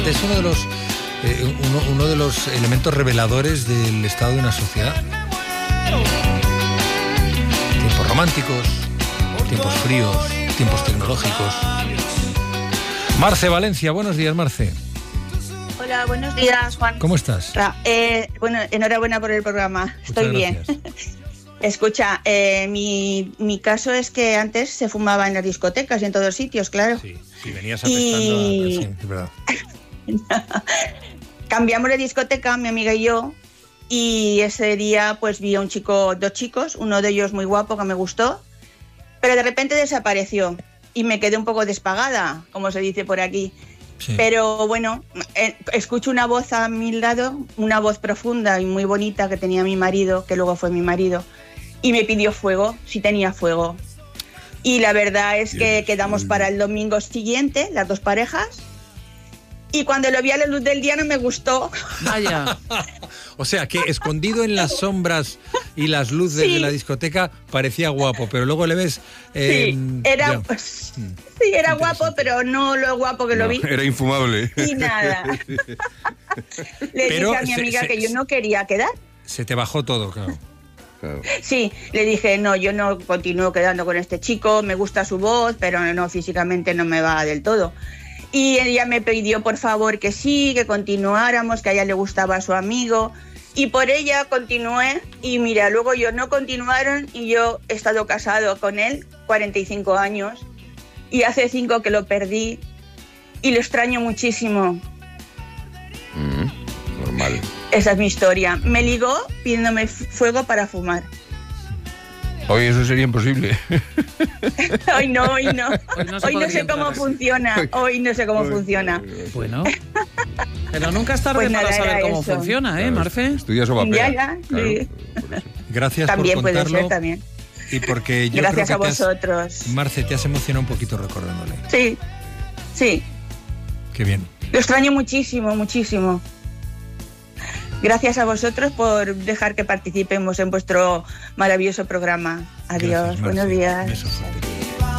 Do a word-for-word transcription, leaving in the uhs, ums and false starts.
Es uno de los eh, uno, uno de los elementos reveladores del estado de una sociedad. Tiempos románticos, tiempos fríos, tiempos tecnológicos. Marce Valencia, buenos días, Marce. Hola, buenos días, Juan. ¿Cómo estás? Eh, bueno, enhorabuena por el programa. Estoy bien. Escucha, eh, mi, mi caso es que antes se fumaba en las discotecas y en todos sitios, claro. Sí, sí, venías apestando y... a... Sí, es verdad. Cambiamos de discoteca, mi amiga y yo, y ese día pues vi a un chico, dos chicos, uno de ellos muy guapo que me gustó, pero de repente desapareció y me quedé un poco despagada, como se dice por aquí. Sí. Pero bueno, eh, escucho una voz a mi lado, una voz profunda y muy bonita que tenía mi marido, que luego fue mi marido, y me pidió fuego, si tenía fuego. Y la verdad es que quedamos para el domingo siguiente, las dos parejas, y cuando lo vi a la luz del día no me gustó. Vaya. O sea, que escondido en las sombras y las luces sí. de la discoteca parecía guapo, pero luego le ves... Eh, sí, era, pues, sí, era guapo, pero no lo guapo que no, lo vi. Era infumable. Y nada. Le pero dije a mi amiga se, que se, yo no quería quedar. Se te bajó todo, claro. Claro. Sí, le dije, no, yo no continúo quedando con este chico, me gusta su voz, pero no, físicamente no me va del todo. Y ella me pidió por favor que sí, que continuáramos, que a ella le gustaba a su amigo. Y por ella continué y mira, luego ellos no continuaron y yo he estado casado con él cuarenta y cinco años y hace cinco que lo perdí y lo extraño muchísimo. Mm, normal. Esa es mi historia. Me ligó pidiéndome fuego para fumar. Hoy eso sería imposible. Hoy no, hoy no. Hoy no, hoy no sé cómo así. funciona. Hoy no sé cómo hoy, funciona. Bueno. Pero nunca es tarde pues para saber cómo eso. funciona, ¿eh, claro, Marfe? Estudia eso papel. Ya, ya. Claro, sí. Gracias también por contarlo. Puede ser, también. Y porque yo Gracias creo que a vosotros. Has, Marce, te has emocionado un poquito recordándole. Sí, sí. Qué bien. Lo extraño muchísimo, muchísimo. Gracias a vosotros por dejar que participemos en vuestro maravilloso programa. Adiós, gracias, buenos días.